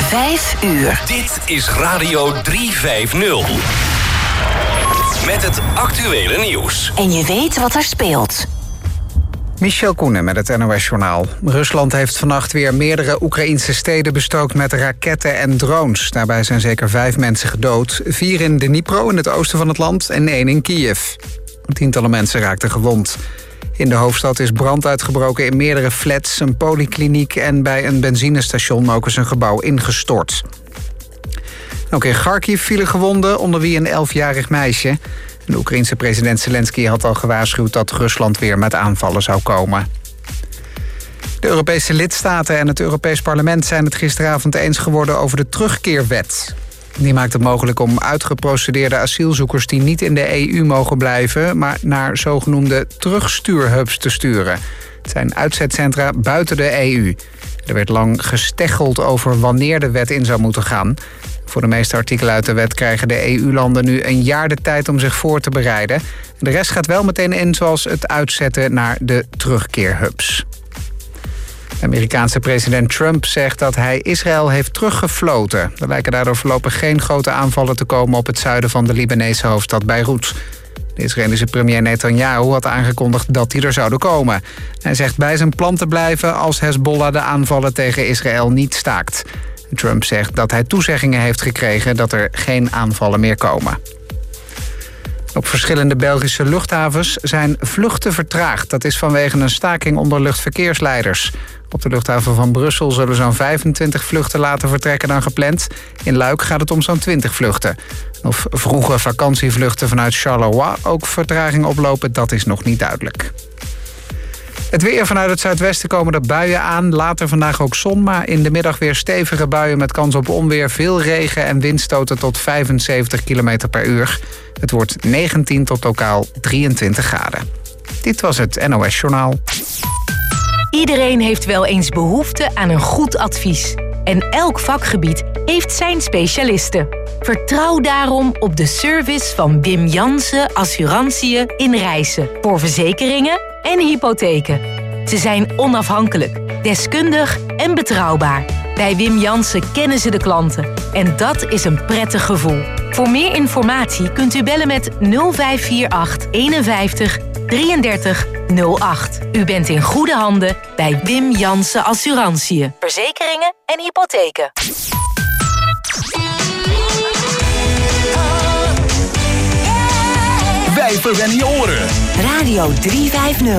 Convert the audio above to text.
5 uur. Dit is Radio 350. Met het actuele nieuws. En je weet wat er speelt. Michel Koenen met het NOS-journaal. Rusland heeft vannacht weer meerdere Oekraïnse steden bestookt met raketten en drones. Daarbij zijn zeker 5 mensen gedood. 4 in Dnipro in het oosten van het land en 1 in Kiev. Tientallen mensen raakten gewond. In de hoofdstad is brand uitgebroken in meerdere flats, een polykliniek en bij een benzinestation ook is een gebouw ingestort. Ook in Kharkiv vielen gewonden, onder wie een 11-jarig meisje. De Oekraïense president Zelensky had al gewaarschuwd dat Rusland weer met aanvallen zou komen. De Europese lidstaten en het Europees Parlement zijn het gisteravond eens geworden over de terugkeerwet. Die maakt het mogelijk om uitgeprocedeerde asielzoekers die niet in de EU mogen blijven, maar naar zogenoemde terugstuurhubs te sturen. Het zijn uitzetcentra buiten de EU. Er werd lang gesteggeld over wanneer de wet in zou moeten gaan. Voor de meeste artikelen uit de wet krijgen de EU-landen nu een jaar de tijd om zich voor te bereiden. De rest gaat wel meteen in, zoals het uitzetten naar de terugkeerhubs. De Amerikaanse president Trump zegt dat hij Israël heeft teruggefloten. Er lijken daardoor voorlopig geen grote aanvallen te komen op het zuiden van de Libanese hoofdstad Beirut. De Israëlische premier Netanyahu had aangekondigd dat die er zouden komen. Hij zegt bij zijn plan te blijven als Hezbollah de aanvallen tegen Israël niet staakt. Trump zegt dat hij toezeggingen heeft gekregen dat er geen aanvallen meer komen. Op verschillende Belgische luchthavens zijn vluchten vertraagd. Dat is vanwege een staking onder luchtverkeersleiders. Op de luchthaven van Brussel zullen zo'n 25 vluchten later vertrekken dan gepland. In Luik gaat het om zo'n 20 vluchten. Of vroege vakantievluchten vanuit Charleroi ook vertraging oplopen, dat is nog niet duidelijk. Het weer: vanuit het zuidwesten komen er buien aan. Later vandaag ook zon, maar in de middag weer stevige buien met kans op onweer. Veel regen en windstoten tot 75 km per uur. Het wordt 19 tot lokaal 23 graden. Dit was het NOS Journaal. Iedereen heeft wel eens behoefte aan een goed advies. En elk vakgebied heeft zijn specialisten. Vertrouw daarom op de service van Wim Jansen Assurantiën in Rijssen. Voor verzekeringen en hypotheken. Ze zijn onafhankelijk, deskundig en betrouwbaar. Bij Wim Jansen kennen ze de klanten. En dat is een prettig gevoel. Voor meer informatie kunt u bellen met 0548 51 33 08. U bent in goede handen bij Wim Jansen Assurantiën. Verzekeringen en hypotheken. Wij verwennen je oren. Radio 350.